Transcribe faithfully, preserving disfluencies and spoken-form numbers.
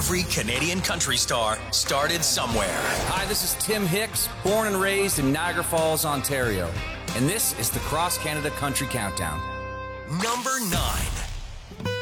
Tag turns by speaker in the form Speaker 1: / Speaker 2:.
Speaker 1: Every Canadian country star started somewhere.
Speaker 2: Hi, this is Tim Hicks, born and raised in Niagara Falls, Ontario. And this is the Cross Canada Country Countdown.
Speaker 1: Number nine.